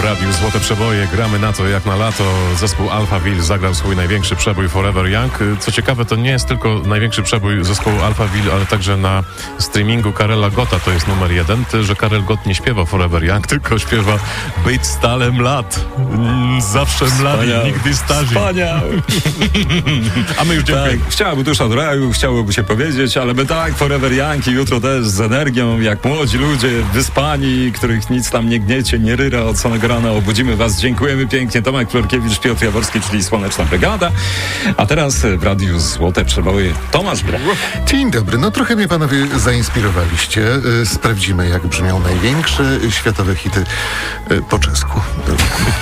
radiu Złote Przeboje. Gramy na to jak na lato. Zespół Alphaville zagrał swój największy przebój Forever Young. Co ciekawe, to nie jest tylko największy przebój zespołu Alphaville, ale także na streamingu Karela Gotta to jest numer 1. Że Karel Gott nie śpiewa Forever Young, tylko śpiewa być stale mlad. Zawsze mladi, nigdy starzy. Wspaniały. A my już dziękujemy. Tak, chciałoby dusza od raju, chciałoby się powiedzieć, ale my tak, Forever Young i jutro też z energią, jak młodzi ludzie, wyspani, których nic tam nie gniecie, nie ryra od samego rana. Obudzimy was. Dziękujemy pięknie. Tomek Florkiewicz, Piotr Jaworski, czyli Słoneczna Brygada. A teraz w radiu Złote Przeboje Tomasz Brach. Dzień dobry. No trochę mnie panowie zainspirowaliście. Sprawdzimy, jak brzmią największe światowe hity po czesku.